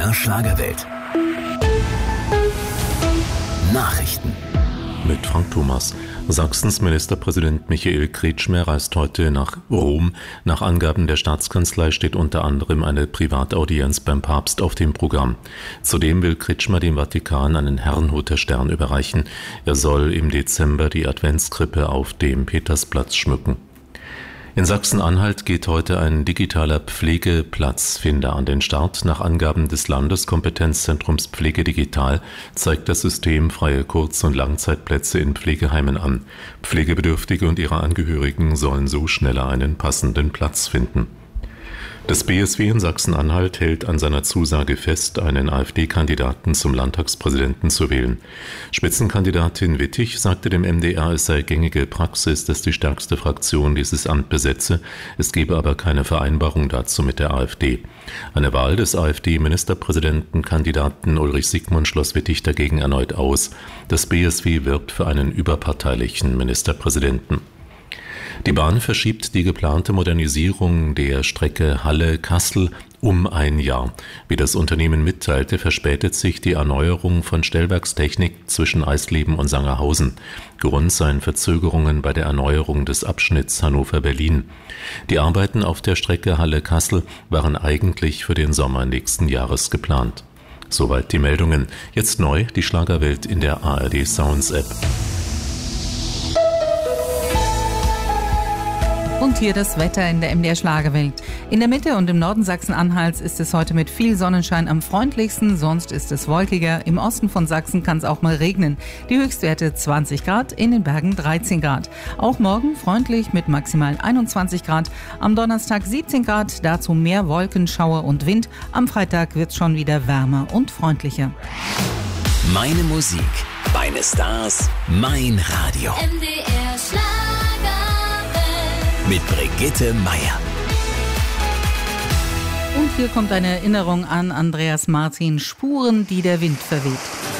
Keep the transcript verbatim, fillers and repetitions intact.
R Schlagerwelt. Nachrichten. Mit Frank Thomas. Sachsens Ministerpräsident Michael Kretschmer reist heute nach Rom. Nach Angaben der Staatskanzlei steht unter anderem eine Privataudienz beim Papst auf dem Programm. Zudem will Kretschmer dem Vatikan einen Herrnhuter Stern überreichen. Er soll im Dezember die Adventskrippe auf dem Petersplatz schmücken. In Sachsen-Anhalt geht heute ein digitaler Pflegeplatzfinder an den Start. Nach Angaben des Landeskompetenzzentrums Pflege Digital zeigt das System freie Kurz- und Langzeitplätze in Pflegeheimen an. Pflegebedürftige und ihre Angehörigen sollen so schneller einen passenden Platz finden. Das B S W in Sachsen-Anhalt hält an seiner Zusage fest, einen AfD-Kandidaten zum Landtagspräsidenten zu wählen. Spitzenkandidatin Wittig sagte dem M D R, es sei gängige Praxis, dass die stärkste Fraktion dieses Amt besetze. Es gebe aber keine Vereinbarung dazu mit der AfD. Eine Wahl des AfD-Ministerpräsidentenkandidaten Ulrich Siegmund schloss Wittig dagegen erneut aus. Das B S W wirbt für einen überparteilichen Ministerpräsidenten. Die Bahn verschiebt die geplante Modernisierung der Strecke Halle-Kassel um ein Jahr. Wie das Unternehmen mitteilte, verspätet sich die Erneuerung von Stellwerkstechnik zwischen Eisleben und Sangerhausen. Grund seien Verzögerungen bei der Erneuerung des Abschnitts Hannover-Berlin. Die Arbeiten auf der Strecke Halle-Kassel waren eigentlich für den Sommer nächsten Jahres geplant. Soweit die Meldungen. Jetzt neu die Schlagerwelt in der A R D Sounds App. Und hier das Wetter in der M D R Schlagerwelt. In der Mitte und im Norden Sachsen-Anhalts ist es heute mit viel Sonnenschein am freundlichsten, sonst ist es wolkiger. Im Osten von Sachsen kann es auch mal regnen. Die Höchstwerte zwanzig Grad, in den Bergen dreizehn Grad. Auch morgen freundlich mit maximal einundzwanzig Grad. Am Donnerstag siebzehn Grad, dazu mehr Wolken, Schauer und Wind. Am Freitag wird es schon wieder wärmer und freundlicher. Meine Musik, meine Stars, mein Radio. M D R Schlager. Mit Brigitte Meier. Und hier kommt eine Erinnerung an Andreas Martin, Spuren, die der Wind verweht.